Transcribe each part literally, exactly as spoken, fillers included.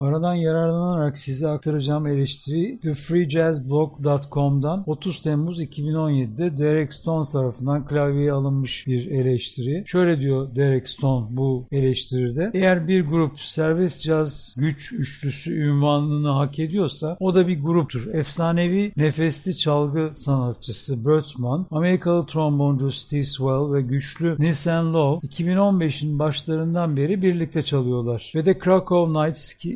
Aradan yararlanarak size aktaracağım eleştiri the free jazz blog dot com'dan otuz Temmuz iki bin on yedi'de Derek Stone tarafından klavyeye alınmış bir eleştiri. Şöyle diyor Derek Stone bu eleştiride: eğer bir grup serbest caz güç üçlüsü ünvanını hak ediyorsa o da bir gruptur. Efsanevi nefesli çalgı sanatçısı Bertman, Amerikalı tromboncu Steve Swell ve güçlü Nielsen Lowe iki bin on beş'in başlarından beri birlikte çalıyorlar. Ve de Krakow Nights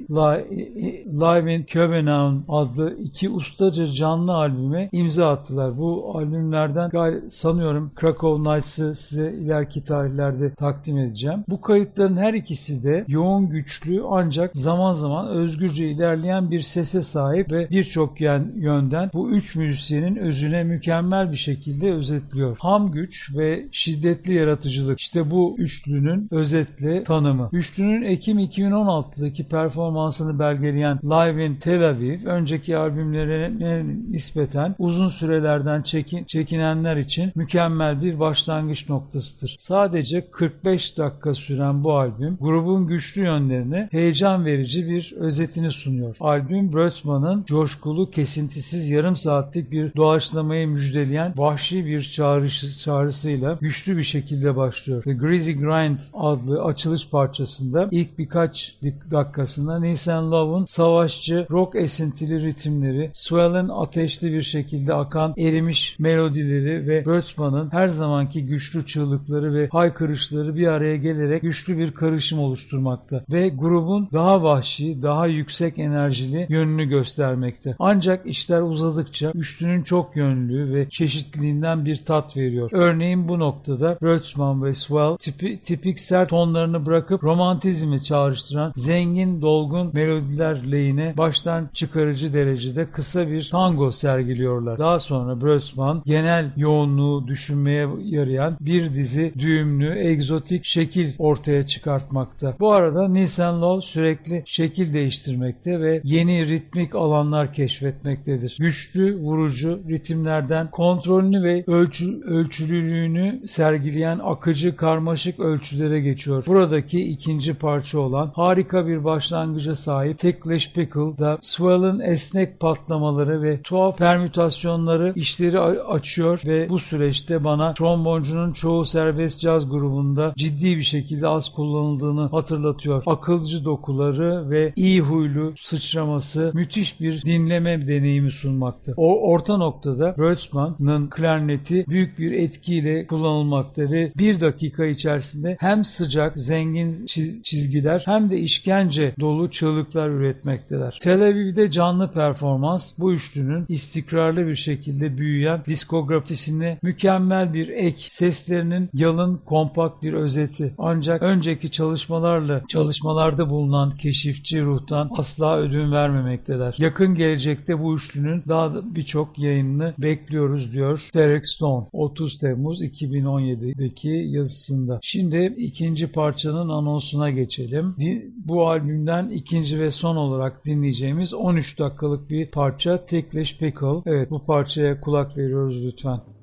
Live in Köbenhavn adlı iki ustaca canlı albüme imza attılar. Bu albümlerden sanıyorum Krakow Nights'ı size ileriki tarihlerde takdim edeceğim. Bu kayıtların her ikisi de yoğun, güçlü ancak zaman zaman özgürce ilerleyen bir sese sahip ve birçok yönden bu üç müzisyenin özüne mükemmel bir şekilde özetliyor. Ham güç ve şiddetli yaratıcılık işte bu üçlünün özetle tanımı. Üçlünün Ekim iki bin on altı'daki performansını belgeleyen Live in Tel Aviv, önceki albümlerine nispeten uzun sürelerden çekin, çekinenler için mükemmel bir başlangıç noktasıdır. Sadece kırk beş dakika süren bu albüm grubun güçlü yönlerini heyecan verici bir özetini sunuyor. Albüm Bertman'ın coşkulu, kesintisiz yarım saatlik bir doğaçlamayı müjdeleyen vahşi bir çağrışı, çağrısıyla güçlü bir şekilde başlıyor. The Greasy Grind adlı açılış parçasında ilk birkaç dakikasında Nielsen Lowe'un savaşçı rock esintili ritimleri, Swell'in ateşli bir şekilde akan erimiş melodileri ve Bertman'ın her zamanki güçlü çığlıkları ve haykırışları bir araya gelerek güçlü bir karışım oluşturmakta ve grubun daha vahşi, daha yüksek enerjili yönünü göstermekte. Ancak işler uzadıkça üçlünün çok yönlü ve çeşitliliğinden bir tat veriyor. Örneğin bu noktada Bertman ve Swell tipi, tipik sert tonlarını bırakıp romantizmi çağrıştıran zengin, dolgun melodiler lehine baştan çıkarıcı derecede kısa bir tango sergiliyorlar. Daha sonra Bertman genel yoğunluğu düşünmeye yarayan bir dizi düğümlü, egzotik şekil ortaya çıkartmakta. Bu arada Nielsen Lowe sürekli şekil değiştirmekte ve yeni ritmik alanlar keşfetmektedir. Güçlü, vurucu ritimlerden kontrolünü ve ölçü, ölçülülüğünü sergileyen akıcı, karmaşık ölçülere geçiyor. Buradaki ikinci parça olan harika bir başlangıca sahip Ticklish Pickle'da Swell'ın esnek patlamaları ve tuhaf permütasyonları işleri açıyor ve bu süreçte bana tromboncunun çoğu serbest caz grubunda ciddi bir şekilde az kullanıldığını hatırlatıyor. Akılcı dokuları ve iyi huylu sıçraması müthiş bir dinleme deneyimi sunmakta. O orta noktada Bertman'ın klarneti büyük bir etkiyle kullanılmakta ve bir dakika içerisinde hem sıcak, zengin çiz- çizgiler hem de işkence dolu çığlıklar üretmekteler. Tel Aviv'de canlı performans bu üçlünün istikrarlı bir şekilde büyüyen diskografisine mükemmel bir ek, seslerinin yalın, kompakt bir özeti. Ancak önceki çalışmalarla çalışmalarda bulunan keşifçi ruhtan asla ödün vermemekteler. Yakın gelecekte bu üçlünün daha birçok yayınını bekliyoruz diyor Derek Stone otuz Temmuz iki bin on yedi'deki yazısında. Şimdi ikinci parçanın anonsuna geçelim. Bu albümden ikinci ve son olarak dinleyeceğimiz on üç dakikalık bir parça Ticklish Pickle. Evet, bu parçaya kulak veriyoruz lütfen.